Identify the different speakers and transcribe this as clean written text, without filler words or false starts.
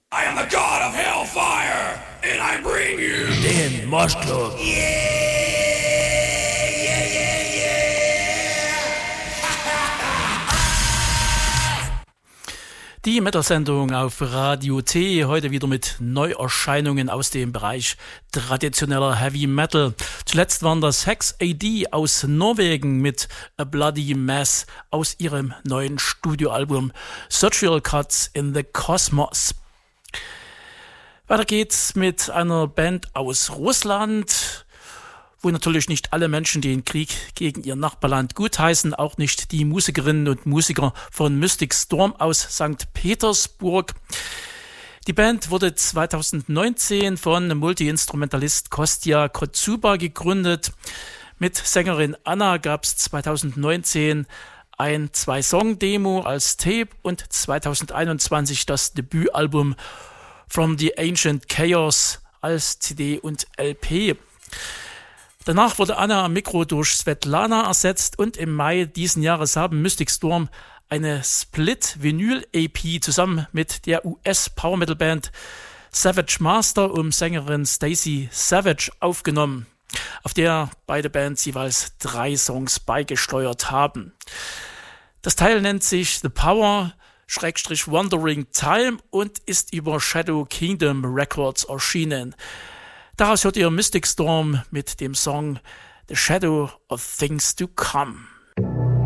Speaker 1: I am the god of hellfire, and I bring you
Speaker 2: den Moshclub. Die Metal-Sendung auf Radio T, heute wieder mit Neuerscheinungen aus dem Bereich traditioneller Heavy Metal. Zuletzt waren das Hex AD aus Norwegen mit A Bloody Mess aus ihrem neuen Studioalbum Surgical Cuts in the Cosmos. Weiter geht's mit einer Band aus Russland, wo natürlich nicht alle Menschen den Krieg gegen ihr Nachbarland gutheißen, auch nicht die Musikerinnen und Musiker von Mystic Storm aus St. Petersburg. Die Band wurde 2019 von Multi-Instrumentalist Kostya Kotsuba gegründet. Mit Sängerin Anna gab es 2019 ein 2-Song-Demo als Tape und 2021 das Debütalbum From the Ancient Chaos als CD und LP. Danach wurde Anna am Mikro durch Svetlana ersetzt und im Mai diesen Jahres haben Mystic Storm eine Split-Vinyl-EP zusammen mit der US-Power-Metal-Band Savage Master um Sängerin Stacey Savage aufgenommen, auf der beide Bands jeweils 3 Songs beigesteuert haben. Das Teil nennt sich The Power /Wandering Time und ist über Shadow Kingdom Records erschienen. Daraus hört ihr Mystic Storm mit dem Song The Shadow of Things to Come.